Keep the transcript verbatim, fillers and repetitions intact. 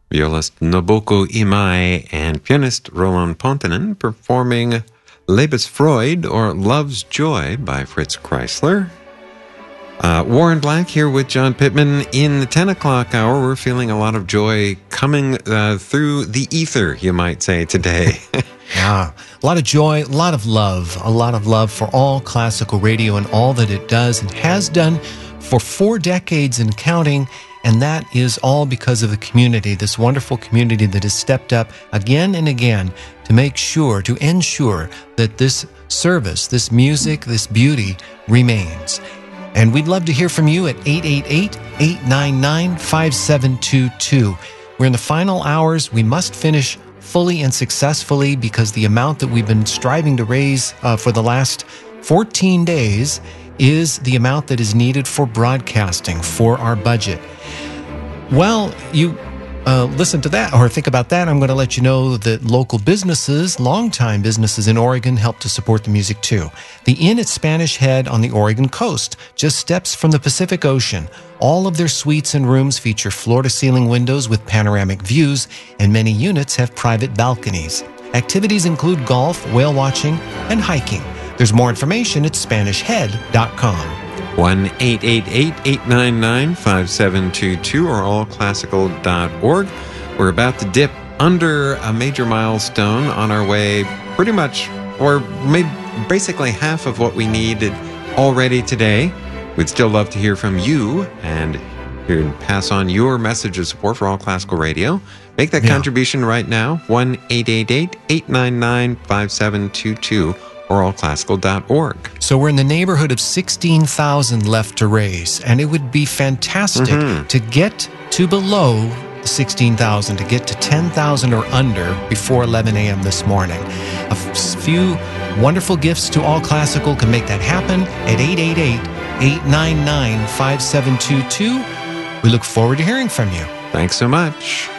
Violist Nobuko Imai and pianist Roland Pontonen performing Lebensfreude, or Love's Joy, by Fritz Kreisler. Uh, Warren Black here with John Pittman. In the ten o'clock hour, we're feeling a lot of joy coming uh, through the ether, you might say, today. Yeah, a lot of joy, a lot of love, a lot of love for all classical radio and all that it does and has done for four decades and counting. And that is all because of the community, this wonderful community that has stepped up again and again to make sure, to ensure that this service, this music, this beauty remains. And we'd love to hear from you at eight eight eight, eight nine nine, five seven two two. We're in the final hours. We must finish fully and successfully because the amount that we've been striving to raise uh, for the last fourteen days is the amount that is needed for broadcasting for our budget. Well, you uh, listen to that or think about that. I'm going to let you know that local businesses, longtime businesses in Oregon, help to support the music too. The Inn at Spanish Head on the Oregon coast, just steps from the Pacific Ocean. All of their suites and rooms feature floor-to-ceiling windows with panoramic views, and many units have private balconies. Activities include golf, whale watching, and hiking. There's more information at spanish head dot com. one eight eight eight, eight nine nine, five seven two two or all classical dot org. We're about to dip under a major milestone on our way pretty much, or maybe basically half of what we needed already today. We'd still love to hear from you and hear, pass on your message of support for All Classical Radio. Make that yeah. contribution right now, one eight eight eight, eight nine nine, five seven two two. or all classical dot org. So we're in the neighborhood of sixteen thousand left to raise, and it would be fantastic mm-hmm. to get to below sixteen thousand, to get to ten thousand or under before eleven a.m. this morning. A f- few wonderful gifts to All Classical can make that happen at eight eight eight, eight nine nine, five seven two two. We look forward to hearing from you. Thanks so much.